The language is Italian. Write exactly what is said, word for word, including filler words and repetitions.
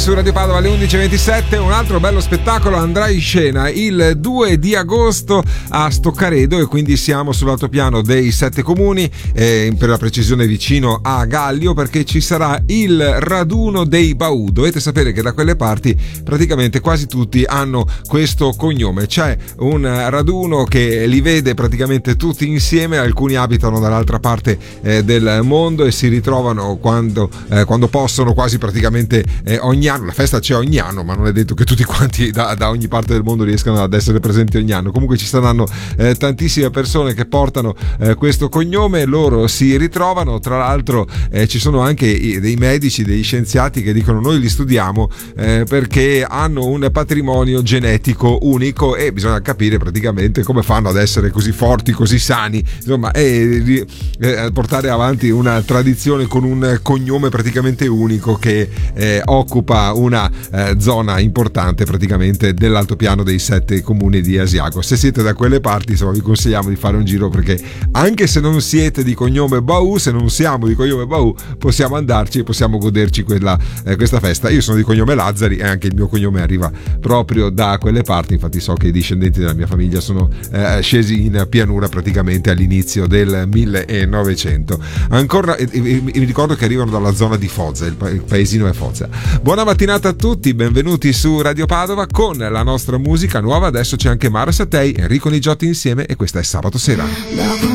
Su Radio Padova alle undici e ventisette un altro bello spettacolo andrà in scena il due di agosto a Stoccaredo, e quindi siamo sull'altopiano dei Sette Comuni, eh, per la precisione vicino a Gallio, perché ci sarà il raduno dei Baù. Dovete sapere che da quelle parti praticamente quasi tutti hanno questo cognome. C'è un raduno che li vede praticamente tutti insieme, alcuni abitano dall'altra parte eh, del mondo e si ritrovano quando, eh, quando possono, quasi praticamente eh, ogni anno. La festa c'è ogni anno, ma non è detto che tutti quanti da, da ogni parte del mondo riescano ad essere presenti ogni anno. Comunque ci saranno eh, tantissime persone che portano eh, questo cognome, loro si ritrovano. Tra l'altro eh, ci sono anche i, dei medici, dei scienziati che dicono: noi li studiamo eh, perché hanno un patrimonio genetico unico e bisogna capire praticamente come fanno ad essere così forti, così sani, insomma, e eh, portare avanti una tradizione con un cognome praticamente unico che eh, occupa una eh, zona importante praticamente dell'altopiano dei Sette Comuni di Asiago. Se siete da quelle parti, insomma, vi consigliamo di fare un giro, perché anche se non siete di cognome Baù, se non siamo di cognome Baù, possiamo andarci e possiamo goderci quella, eh, questa festa. Io sono di cognome Lazzari e anche il mio cognome arriva proprio da quelle parti, infatti so che i discendenti della mia famiglia sono eh, scesi in pianura praticamente all'inizio del millenovecento. Ancora eh, mi ricordo che arrivano dalla zona di Foggia, il, pa- il paesino è Foggia. Buona mattinata a tutti, benvenuti su Radio Padova con la nostra musica nuova. Adesso c'è anche Mara Sattei, Enrico Nigiotti insieme, e questa è Sabato Sera.